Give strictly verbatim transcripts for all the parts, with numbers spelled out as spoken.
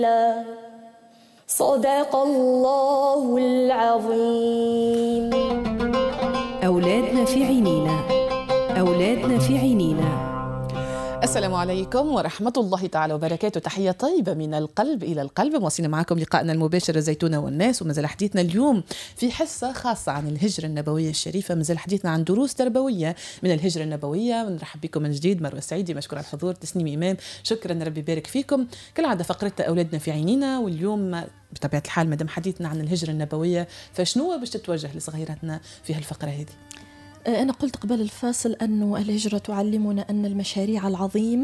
صدق الله العظيم. أولادنا في عينينا، أولادنا في عينينا. السلام عليكم ورحمة الله تعالى وبركاته. تحية طيبة من القلب إلى القلب. مواصلين معكم لقائنا المباشر زيتونة والناس، ومازال حديثنا اليوم في حصة خاصة عن الهجرة النبوية الشريفة. مازال حديثنا عن دروس تربوية من الهجرة النبوية. ونرحب بكم من جديد. مروة سعيدي مشكورة على الحضور، تسنيم إمام شكرا، ربي يبارك فيكم. كالعادة فقرتنا أولادنا في عينينا، واليوم بطبيعة الحال مدام حديثنا عن الهجرة النبوية، فشنو باش تتوجه لصغيراتنا في هالفقرة هذه؟ أنا قلت قبل الفاصل أن الهجرة تعلمنا أن المشاريع العظيمة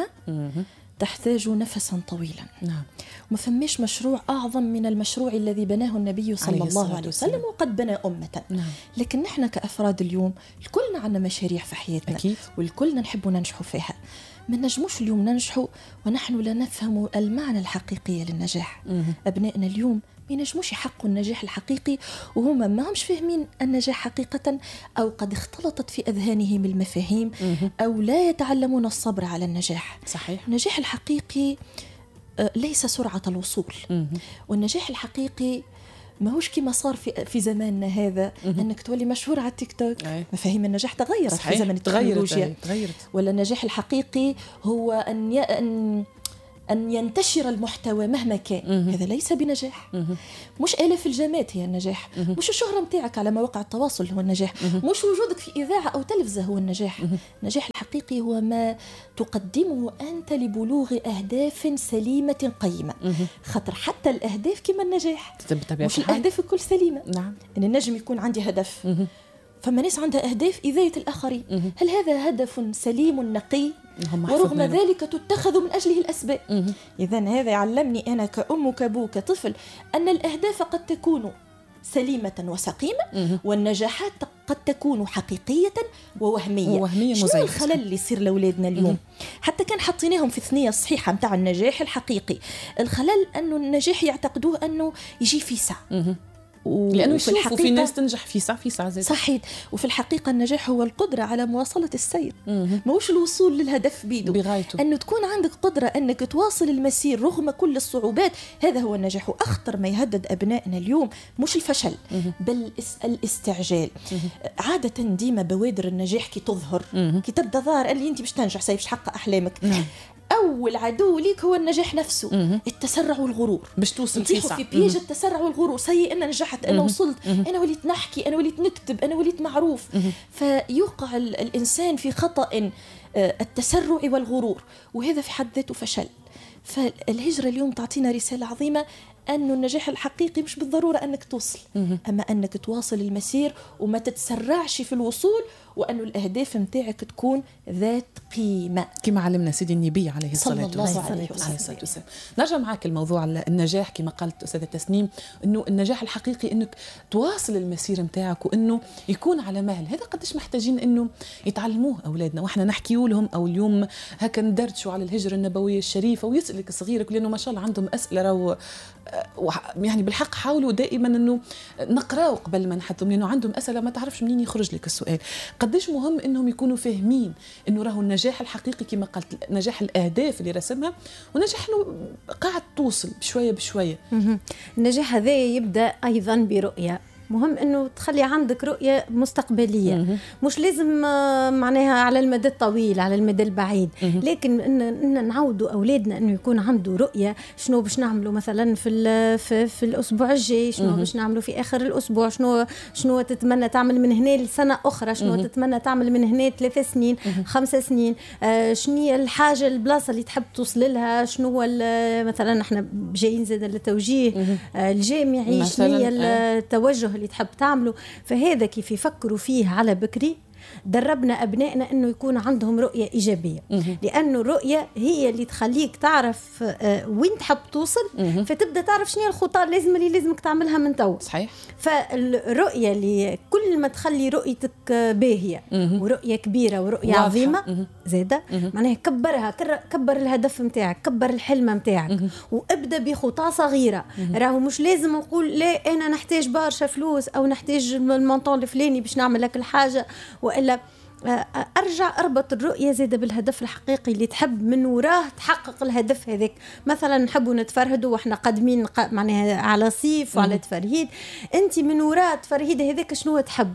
تحتاج نفسا طويلا. نعم. وما فماش مشروع أعظم من المشروع الذي بناه النبي صلى الله عليه وسلم، وقد بنى أمة. نعم. لكن نحن كأفراد اليوم الكلنا عنا مشاريع في حياتنا، أكيد. والكلنا نحب ننجحوا فيها. ما نجموش اليوم ننجحوا ونحن لا نفهم المعنى الحقيقي للنجاح. مم. أبنائنا اليوم ما ينجموش يحققوا النجاح الحقيقي وهم ما همش فاهمين النجاح حقيقة، أو قد اختلطت في أذهانهم المفاهيم، أو لا يتعلمون الصبر على النجاح. صحيح. النجاح الحقيقي ليس سرعة الوصول، والنجاح الحقيقي ما هوش كما صار في في زماننا هذا انك تولي مشهور على التيك توك. أي. مفاهيم النجاح تغيرت صحيح. في زمن التكنولوجيا. تغيرت. ولا النجاح الحقيقي هو ان ي... ان أن ينتشر المحتوى مهما كان. مه. هذا ليس بنجاح. مه. مش آلاف الجامات هي النجاح. مه. مش الشهرة متاعك على مواقع التواصل هو النجاح. مه. مش وجودك في إذاعة أو تلفزة هو النجاح. مه. النجاح الحقيقي هو ما تقدمه أنت لبلوغ أهداف سليمة قيمة. مه. خاطر حتى الأهداف كما النجاح مش الحال. الأهداف الكل سليمة. نعم. إن النجم يكون عندي هدف، مه. فما ناس عندها أهداف إذاية الآخرين. مه. هل هذا هدف سليم نقي؟ ورغم ذلك تتخذ من أجله الأسباب. إذن هذا يعلمني أنا كأم وكأبو كطفل أن الأهداف قد تكون سليمة وسقيمة، والنجاحات قد تكون حقيقية ووهمية. ووهمية شنو مزيفة. الخلل اللي يصير لأولادنا اليوم؟ حتى كان حطيناهم في الثنية الصحيحة متاع النجاح الحقيقي، الخلل أنه النجاح يعتقدوه أنه يجي في ساعة، لأنه يشوفوا في ناس تنجح في ساعة في ساعة زي صحيح. وفي الحقيقة النجاح هو القدرة على مواصلة السير، ما هوش الوصول للهدف بيدو، بغايته. أنه تكون عندك قدرة أنك تواصل المسير رغم كل الصعوبات. هذا هو النجاح. وأخطر ما يهدد أبنائنا اليوم مش الفشل بل الاستعجال. عادة ديما بوادر النجاح كي تظهر كي تبدأ ظاهر اللي أنت باش تنجح سايبش تحقق أحلامك، أول عدو ليك هو النجاح نفسه. مم. التسرع والغرور باش توصل في ساعة في بيج التسرع والغرور. سي أنا نجحت، أنا وصلت، مم. أنا وليت نحكي، أنا وليت نكتب، أنا وليت معروف. مم. فيوقع الإنسان في خطأ التسرع والغرور، وهذا في حد ذاته فشل. فالهجرة اليوم تعطينا رسالة عظيمة أن النجاح الحقيقي مش بالضرورة أنك توصل، أما أنك تواصل المسير وما تتسرعش في الوصول، وأن الأهداف متاعك تكون ذات قيمة كما علمنا سيدي النبي عليه الصلاة والسلام. نرجع معك الموضوع النجاح كما قالت أستاذة تسنيم، أنه النجاح الحقيقي أنك تواصل المسير متاعك وأنه يكون على مهل. هذا قدش محتاجين أنه يتعلموه أولادنا وإحنا نحكيوا لهم، أو اليوم هكا ندردشوا على الهجرة النبوية الشريفة ويسألك صغيرك، لأنه ما شاء الله عندهم أسئلة رو يعني بالحق حاولوا دائما أنه نقرأوا قبل ما نحطهم، لأنه عندهم أسئلة ما تعرفش منين يخرج لك السؤال. قديش مهم أنهم يكونوا فاهمين أنه راهو النجاح الحقيقي كما قلت نجاح الأهداف اللي رسمها، ونجاح أنه قاعد توصل بشوية بشوية. النجاح هذا يبدأ أيضا برؤية. مهم انه تخلي عندك رؤيه مستقبليه، مم. مش لازم معناها على المدى الطويل، على المدى البعيد، مم. لكن ان, إن نعودوا اولادنا انه يكون عنده رؤيه. شنو باش نعملوا مثلا في في, في الاسبوع الجاي، شنو باش نعملوا في اخر الاسبوع، شنو شنو تتمنى تعمل من هنا لسنه اخرى، شنو مم. تتمنى تعمل من هنا ثلاث سنين، مم. خمس سنين. آه شنو هي الحاجه البلاصه اللي تحب توصل لها، شنو هو مثلا احنا جايين زاد للتوجيه آه الجامعي، شنو هي التوجه اللي تحب تعمله. فهذا كيف يفكروا فيه على بكري دربنا أبنائنا أنه يكون عندهم رؤية إيجابية، لأنه الرؤية هي اللي تخليك تعرف وين تحب توصل، فتبدأ تعرف شنو الخطوات اللازم اللي لازمك تعملها من تو. صحيح. فالرؤية اللي كل ما تخلي رؤيتك باهية ورؤية كبيرة ورؤية واضحة. عظيمة زادة معناها كبرها، كبر الهدف متاعك، كبر الحلم متاعك، وابدأ بخطوة صغيرة. راهو مش لازم نقول لا أنا نحتاج برشا فلوس أو نحتاج المونطون الفلاني باش نعمل لك الحاجة، وإلا ارجع اربط الرؤيه زاده بالهدف الحقيقي اللي تحب من وراه تحقق الهدف هذاك. مثلا نحبوا نتفرهدوا واحنا قادمين معناها على صيف وعلى تفرهيد، انت من وراء التفرهيد هذاك شنو تحب،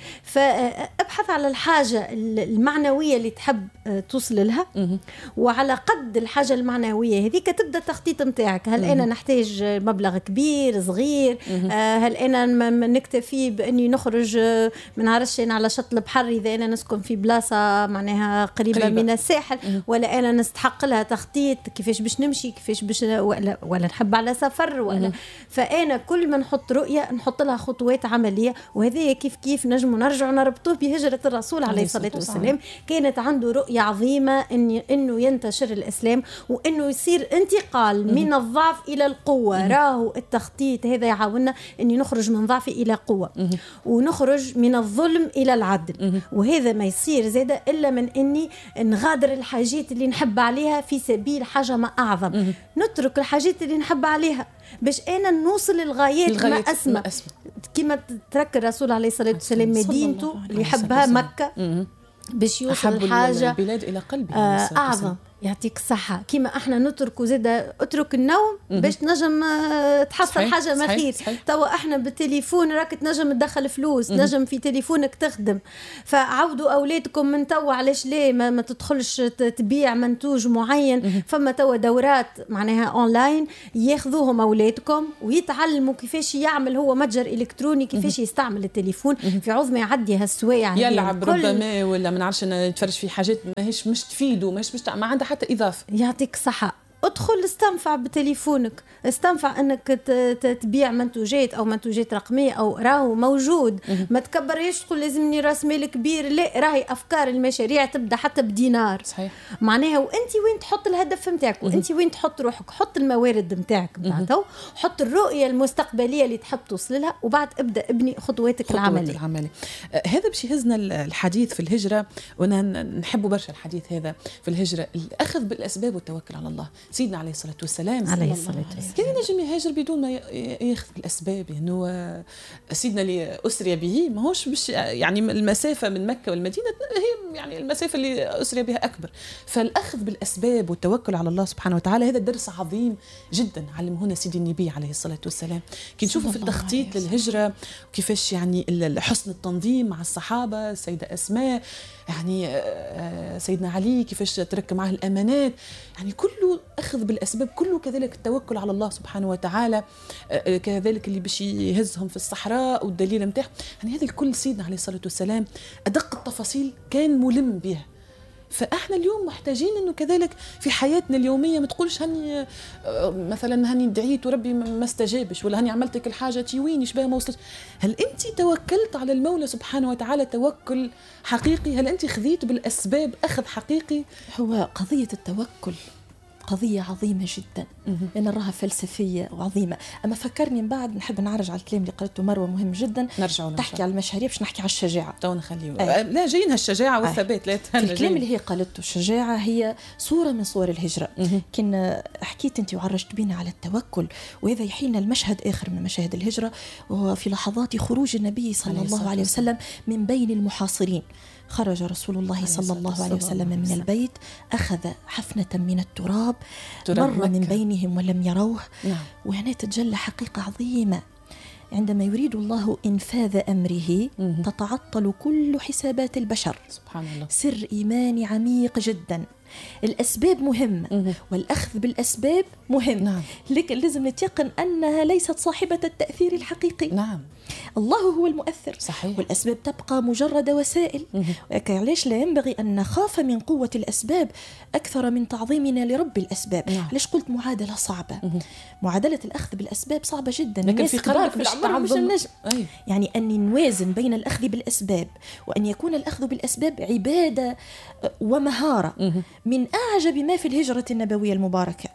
فابحث على الحاجه المعنويه اللي تحب توصل لها، وعلى قد الحاجه المعنويه هذيك تبدا التخطيط نتاعك. هل انا نحتاج مبلغ كبير صغير، هل انا نكتفي باني نخرج ما نعرفش انا على شط البحر اذا انا نسكن في بلاصه معناها قريبه, قريبة. من الساحل، مم. ولا انا نستحق لها تخطيط كيفاش باش نمشي، كيفاش باش ولا, ولا نحب على سفر ولا مم. فانا كل ما نحط رؤيه نحط لها خطوات عمليه. وهذه كيف كيف نجم نرجع نربطوه بهجره الرسول عليه الصلاه والسلام. كانت عنده رؤيه عظيمه إن انه ينتشر الاسلام وانه يصير انتقال مم. من الضعف الى القوه. مم. راهو التخطيط هذا يعاوننا اني نخرج من ضعف الى قوه، مم. ونخرج من الظلم الى العدل. مم. وهذا ما يصير زاده الا من اني نغادر الحاجات اللي نحب عليها في سبيل حاجه ما اعظم. مم. نترك الحاجات اللي نحب عليها باش انا نوصل للغايات ما اسمى. كما ترك الرسول عليه الصلاه والسلام مدينته اللي يحبها مكه باش يوصل الحاجه البلاد الى قلبي آه اعظم. يعطيك الصحة. كيما احنا نترك زاده اترك النوم باش تنجم تحصل صحيح حاجة ما خير. توا احنا بالتليفون راك تنجم تدخل فلوس، مم. نجم في تليفونك تخدم. فعودوا اولادكم من توا علاش ليه ما, ما تدخلش تبيع منتوج معين. مم. فما توا دورات معناها اونلاين ياخذوهم اولادكم ويتعلموا كيفاش يعمل هو متجر الكتروني، كيفاش يستعمل التليفون. مم. في عوض ما يعدي هالسوايع يلعب ربما ولا ما نعرفش يتفرج في حاجات ماهيش مش تفيده ماهيش مش ما عندها حتى إضافة. يعطيك صحة. ادخل استنفع بتليفونك، استنفع انك تبيع منتوجات او منتوجات رقميه او راهو موجود. ما تكبريش تقول لازمني راس مال كبير، لا راهي افكار المشاريع تبدا حتى بدينار. صحيح. معناها وانت وين تحط الهدف نتاعك وانت وين تحط روحك، حط الموارد نتاعك بعدها، حط الرؤيه المستقبليه اللي تحب توصل لها، وبعد ابدا ابني خطواتك العمليه. العمليه آه هذا باش يهزنا الحديث في الهجره، وانا نحب برشا الحديث هذا في الهجره، الاخذ بالاسباب والتوكل على الله. سيدنا عليه الصلاة والسلام عليه الصلاة والسلام كان ينجم يهاجر بدون ما ياخذ الأسباب. يعني سيدنا اللي أسري به ما هوش بش يعني المسافة من مكة والمدينة هي يعني المسافة اللي أسري بها أكبر. فالأخذ بالأسباب والتوكل على الله سبحانه وتعالى هذا درس عظيم جدا علمه لنا سيدي النبي عليه الصلاة والسلام. كي نشوفوا في التخطيط للهجرة وكيفاش يعني حسن التنظيم مع الصحابة، السيدة أسماء يعني سيدنا علي كيفاش ترك معه الأمانات، يعني كله أخذ بالأسباب، كله كذلك التوكل على الله سبحانه وتعالى، كذلك اللي باش يهزهم في الصحراء والدليل متاعهم. يعني هذا الكل سيدنا عليه الصلاة والسلام أدق التفاصيل كان ملم بها. فاحنا اليوم محتاجين انه كذلك في حياتنا اليوميه ما تقولش هني مثلا هني دعيت وربي ما استجابش، ولا هني عملتك الحاجه تي وين يشبه ما وصلش. هل انت توكلت على المولى سبحانه وتعالى توكل حقيقي؟ هل انت خذيت بالاسباب اخذ حقيقي؟ هو قضيه التوكل قضية عظيمة جدا، أنا نراها فلسفية وعظيمة. أما فكرني من بعد نحب نعرج على الكلام اللي قلته مروة مهم جدا. نرجع تحكي على المشاريع باش نحكي على الشجاعة. تو نخليه أه. لا جايين هالشجاعة والثبات. لا الكلام اللي هي قالته الشجاعة هي صورة من صور الهجرة. كنا حكيت أنت وعرجت بينا على التوكل، وهذا يحيلنا المشهد آخر من مشاهد الهجرة، وهو في لحظات خروج النبي صلى الله عليه وسلم من بين المحاصرين. خرج رسول الله صلى الله عليه وسلم من البيت، أخذ حفنة من التراب، مر من بينهم ولم يروه. نعم. وهنا تتجلى حقيقة عظيمة، عندما يريد الله إنفاذ أمره مم. تتعطل كل حسابات البشر. سبحان الله. سر إيماني عميق جدا. الأسباب مهمة مم. والأخذ بالأسباب مهم. نعم. لكن لازم نتيقن أنها ليست صاحبة التأثير الحقيقي. نعم. الله هو المؤثر. صحيح. والأسباب تبقى مجرد وسائل. علاش لا ينبغي أن نخاف من قوة الأسباب أكثر من تعظيمنا لرب الأسباب. نعم. ليش قلت معادلة صعبة؟ مم. معادلة الأخذ بالأسباب صعبة جدا، لكن في قلبك مش تعظم. أي. يعني أني نوازن بين الأخذ بالأسباب وأن يكون الأخذ بالأسباب عبادة ومهارة. مم. من أعجب ما في الهجرة النبوية المباركة،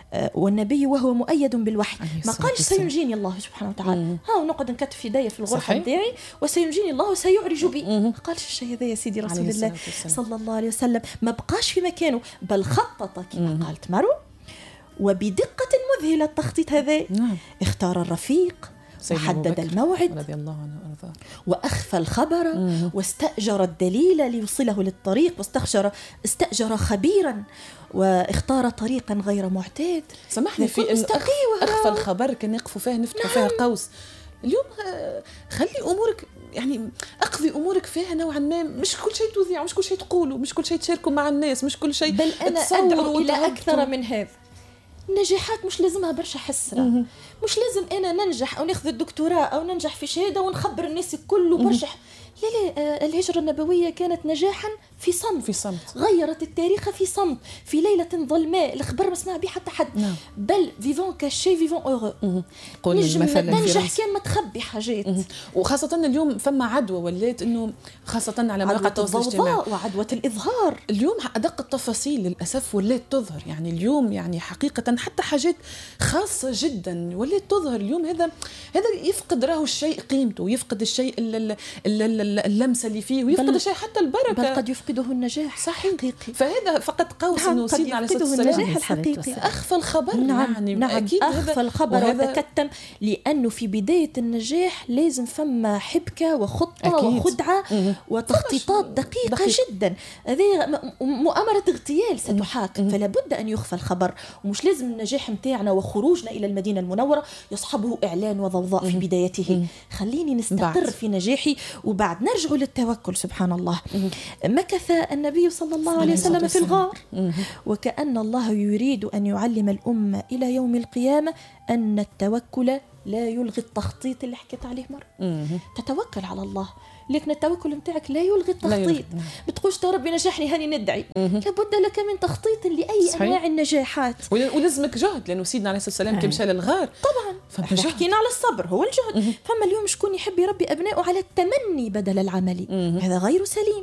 والنبي وهو مؤيد بالوحي ما قالش سينجيني الله سبحانه وتعالى، ها ونقعد نكتف في يدي في الغرفة نتاعي وسينجيني الله وسيعرج بي. ما قالش الشيء هذا يا سيدي رسول الله صلى الله عليه وسلم. ما بقاش في مكانه، بل خطط كما قالت مرو وبدقة مذهلة التخطيط هذا. اختار الرفيق وحدد الموعد رضي الله عنه وارضاه، وأخفى الخبر واستأجر الدليل ليوصله للطريق، واستأجر استأجر خبيرا واختار طريقا غير معتاد. سامحني في انه اخفى الخبر كان يقفوا فيها نفتحوا فيها قوس. اليوم خلي امورك يعني اقضي امورك فيها نوعا ما، مش كل شيء تذيع، مش كل شيء تقولوا، مش كل شيء تشاركوا مع الناس، مش كل شيء. بل انا ادعو الى اكثر من هذا. النجاحات مش لازمها برشا حسرة، مش لازم انا ننجح او ناخذ الدكتوراه او ننجح في شهاده ونخبر الناس الكل برشا. لا لا، الهجرة النبوية كانت نجاحا في صمت، في صمت، غيرت التاريخ في صمت، في ليلة ظلماء الأخبار ما سمع بها حتى حد. نعم. بل فيفون كاشي فيفون أورو، نجم ننجح كان ما تخبي حاجات. وخاصة اليوم فما عدوى ولات إنه خاصة على مواقع التواصل الاجتماعي، وعدوى الإظهار. اليوم أدق التفاصيل للأسف ولات تظهر، يعني اليوم يعني حقيقة حتى حاجات خاصة جدا ولات تظهر اليوم. هذا هذا يفقد راهو الشيء قيمته، ويفقد الشيء اللمسة اللي فيه، ويفقد الشيء حتى البركة، بل قد يفقده النجاح. صحيح. فهذا فقط قوس انه سيدنا عليه الصلاه والسلام النجاح الحقيقي اخفى الخبر. نعم يعني نعم اكيد اخفى الخبر وتكتم، لانه في بدايه النجاح لازم فما حبكه وخطه أكيد. وخدعه وتخطيطات دقيقه دقيق. جدا. هذه مؤامره اغتيال ستحاك، فلا بد ان يخفى الخبر. ومش لازم النجاح متاعنا وخروجنا الى المدينه المنوره يصحبه اعلان وضوضاء في بدايته. خليني نستقر في نجاحي وبعد نرجع للتوكل. سبحان الله. مكث النبي صلى الله عليه وسلم في الغار، وكأن الله يريد أن يعلم الأمة إلى يوم القيامة أن التوكل لا يلغي التخطيط اللي حكيت عليه مرة. تتوكل على الله، لكن التوكل متاعك لا يلغي التخطيط. بتقولش يا ربي نجحني هاني ندعي، لابد لك من تخطيط لأي صحيح. أنواع النجاحات، ولازمك جهد، لأنه سيدنا عليه الصلاة والسلام كي مشى للغار طبعا حكينا على الصبر هو الجهد. فما اليوم شكون يحب يربي أبنائه على التمني بدل العمل؟ هذا غير سليم.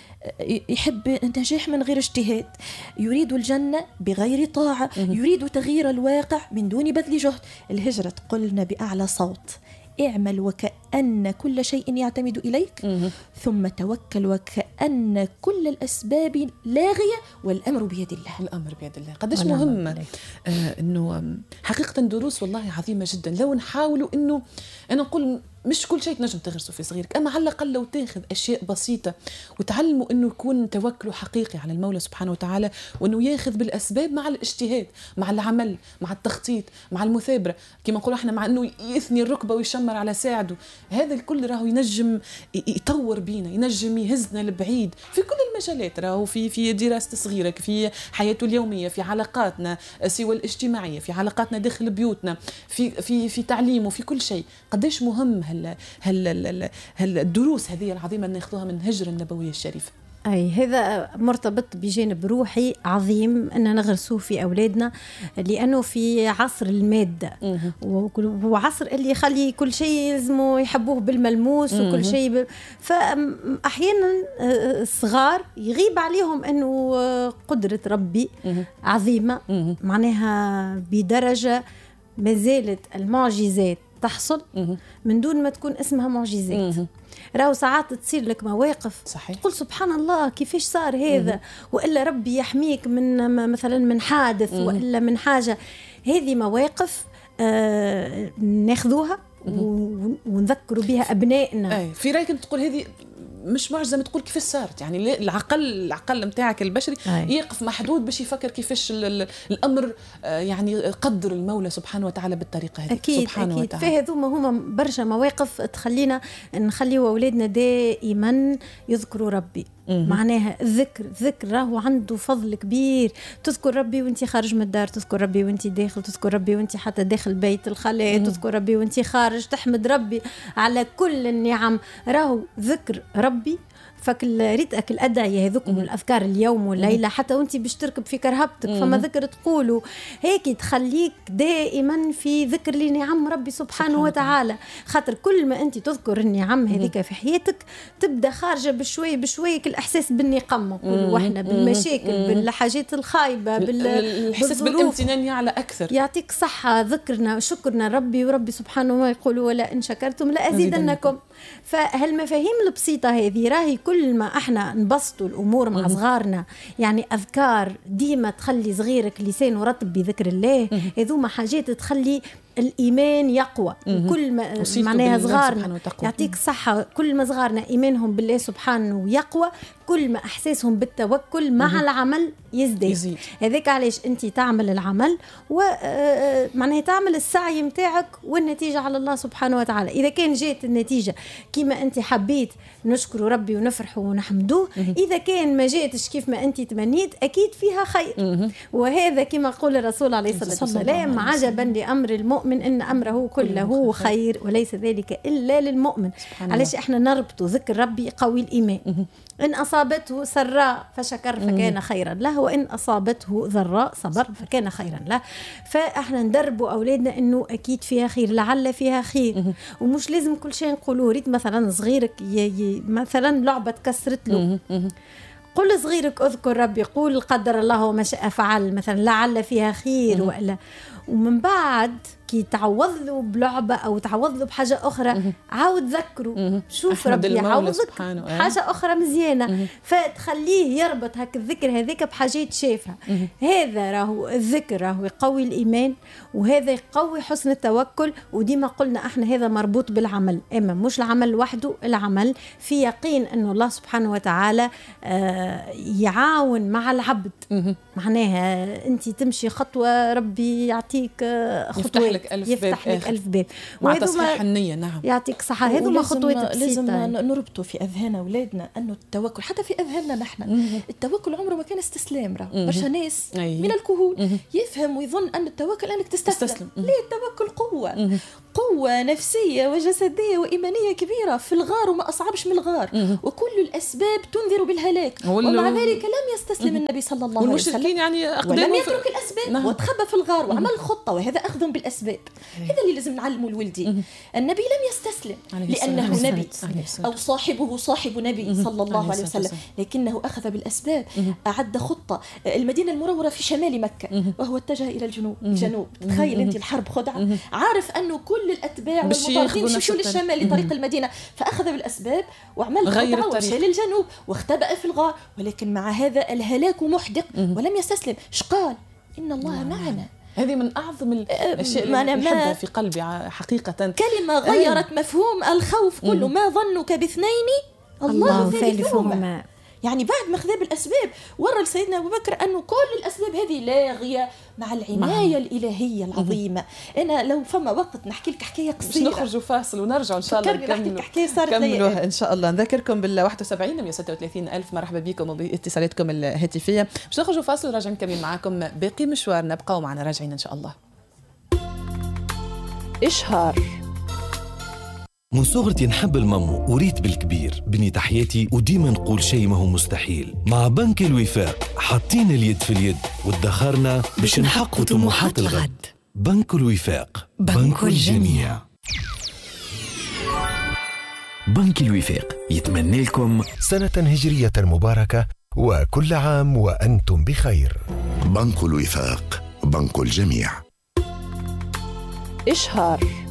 يحب النجاح من غير اجتهاد، يريد الجنة بغير طاعة، يريد تغيير الواقع من دون بذل جهد. الهجرة قلنا بأعلى صوت: اعمل وكأن كل شيء يعتمد إليك، ثم توكل وكأن كل الأسباب لاغية والأمر بيد الله. الأمر بيد الله. قديش مهم آه إنه حقيقة دروس والله عظيمة جدا. لو نحاولوا إنه أنا نقول مش كل شيء تنجم تغرسه في صغيرك، أما على الأقل لو تاخذ أشياء بسيطة وتعلموا إنه يكون توكله حقيقي على المولى سبحانه وتعالى، وإنه ياخذ بالأسباب مع الاجتهاد، مع العمل، مع التخطيط، مع المثابرة. كما نقول إحنا مع إنه يثني الركبة ويشمر على ساعده. هذا الكل راهو ينجم يطور بينا، ينجم يهزنا لبعيد في كل المجالات. راهو في في دراسة صغيرك، في حياته اليومية، في علاقاتنا سوى الاجتماعية، في علاقاتنا داخل بيوتنا، في في في تعليمه، في كل شيء. قديش مهم هل هل هل الدروس هذه العظيمة ناخذوها من الهجرة النبوية الشريفة. أي هذا مرتبط بجانب روحي عظيم أن نغرسوه في أولادنا، لأنه في عصر المادة وعصر اللي يخلي كل شيء لازمه يحبوه بالملموس وكل شيء ب... فأحيانا الصغار يغيب عليهم أنه قدرة ربي عظيمة، معناها بدرجة ما زالت المعجزات تحصل من دون ما تكون اسمها معجزات. راهو ساعات تصير لك مواقف صحيح. تقول سبحان الله كيفاش صار هذا، وإلا ربي يحميك من مثلا من حادث وإلا من حاجة. هذه مواقف آه ناخذوها ونذكروا بها أبنائنا. أي. في رأيك تقول هذه مش معجزة، ما تقول كيفاش صارت، يعني العقل العقل متاعك البشري أي. يقف محدود باش يفكر كيفاش الأمر يعني قدر المولى سبحانه وتعالى بالطريقة هذه. أكيد سبحانه أكيد. فهذوما هما برشا مواقف تخلينا نخليوا أولادنا دائما يذكروا ربي. مم. معناها الذكر ذكر راهو عنده فضل كبير. تذكر ربي وانت خارج من الدار، تذكر ربي وانت داخل، تذكر ربي وانت حتى داخل بيت الخلاء، تذكر ربي وانت خارج، تحمد ربي على كل النعم. راهو ذكر ربي. فكل ريتك الأدعية هذوكم الأذكار اليوم والليلة، حتى وانت باش تركب في كرهبتك فما ذكر تقوله هيك تخليك دائما في ذكر لنعم ربي سبحانه, سبحانه وتعالى. خاطر كل ما انت تذكر النعم هذيك في حياتك تبدأ خارجة بشوي بشوي الإحساس بالنقمة وإحنا بالمشاكل بالحاجات الخايبة بالإحساس بالامتنان يعلى أكثر. يعطيك صحة ذكرنا شكرنا ربي، وربي سبحانه ما يقول ولا إن شكرتم لأزيدنكم. فهالمفاهيم البسيطة هذه راهي كل ما احنا نبسطوا الأمور مع صغارنا، يعني أذكار ديما تخلي صغيرك لسانه رطب بذكر الله، هذوما حاجات تخلي الإيمان يقوى. كل ما معناها صغارنا يعطيك صحة، كل ما صغارنا إيمانهم بالله سبحانه يقوى، كل ما إحساسهم بالتوكل مع مم. العمل يزداد. هذاك علاش أنت تعمل العمل ومعناها تعمل السعي متاعك والنتيجة على الله سبحانه وتعالى. إذا كان جات النتيجة كما أنت حبيت نشكر ربي ونفرح ونحمدوه، إذا كان ما جاتش كيف ما أنت تمنيت أكيد فيها خير. مم. وهذا كما قول الرسول عليه الصلاة والسلام: عجبا لأمر المؤمن إن أمره كله خير وليس ذلك إلا للمؤمن. علاش إحنا نربط ذكر ربي قوي الإيمان. إن أصابته سراء فشكر فكان خيرا له، وإن أصابته ضراء صبر فكان خيرا له. فإحنا ندربوا أولادنا إنه أكيد فيها خير، لعل فيها خير. ومش لازم كل شيء نقولوا. ريت مثلا صغيرك ي... ي... مثلا لعبة تكسرت له، قل صغيرك اذكر ربي، قول قدر الله وما شاء فعل، مثلا لعل فيها خير. وإلا ومن بعد كي تعوض له بلعبة أو تعوض له بحاجة أخرى عاود ذكره، شوف ربي يعوضك حاجة أخرى مزيانة، فتخليه يربط هك الذكر هذيك بحاجات شافها. هذا راهو الذكر راهو يقوي الإيمان، وهذا يقوي حسن التوكل. وديما قلنا احنا هذا مربوط بالعمل، اما مش العمل وحده، العمل في يقين انه الله سبحانه وتعالى يعاون مع العبد. معناها انت تمشي خطوة ربي يعطيك خطوة، يفتح لك ألف يفتح باب لك ألف باب مع تصحيح النية. نعم يعطيك صحة. هذو ما خطوات بسيطة. لازم نربطوا في أذهان أولادنا أنه التوكل، حتى في أذهاننا نحن، التوكل عمره ما كان استسلام. راه برشا ناس من الكهول يفهم ويظن أن التوكل أنك تستسلم. تستسلم. ليه؟ التوكل قوة، قوة نفسية وجسدية وإيمانية كبيرة في الغار، وما أصعبش من الغار، وكل الأسباب تنذر بالهلاك، ومع ذلك لم يستسلم النبي صلى الله عليه وسلم، يعني ولم يترك الأسباب. نعم. وتخبى في الغار وعمل خطة، وهذا أخذ بالأسباب. هذا اللي لازم نعلمه الولدي. النبي لم يستسلم لأنه نبي أو صاحبه صاحب نبي صلى الله عليه وسلم، لكنه أخذ بالأسباب. أعد خطة. المدينة المنورة في شمال مكة وهو اتجه إلى الجنوب. الجنوب تخيل أنت الحرب خدعة، عارف أنه كل الأتباع والمطاردين يمشوا للشمال لطريق المدينة، فأخذ بالأسباب وعمل خطة ومشى للجنوب واختبأ في الغار. ولكن مع هذا الهلاك محدق ولم يستسلم. قال إن الله معنا. هذه من أعظم الأشياء اللي نحبها في قلبي حقيقة. كلمة غيرت أه. مفهوم الخوف كله. ما ظنك باثنين الله ثالثهما. يعني بعد ما خذا بالأسباب ورى لسيدنا أبو بكر أنه كل الأسباب هذه لاغية مع العناية الإلهية العظيمة. أنا لو فما وقت نحكي لك حكاية قصيرة، نخرجوا فاصل ونرجع إن شاء الله نكمل نكملوها إن شاء الله. نذكركم بال واحد وسبعين مئة وستة وثلاثين ألف مرحبا بكم وباتصالاتكم الهاتفية. باش نخرجوا فاصل ونرجع نكمل معاكم باقي مشوار. نبقاو معنا راجعين إن شاء الله. إشهار. من صغرتي نحب المامو وريت بالكبير. بنيت حياتي وديما نقول شيء ما هو مستحيل. مع بنك الوفاق حاطين اليد في اليد وادخرنا باش نحققوا طموحات الغد. بنك الوفاق، بنك الجميع. بنك الوفاق يتمنى لكم سنة هجرية مباركة وكل عام وأنتم بخير. بنك الوفاق، بنك الجميع. إشهار.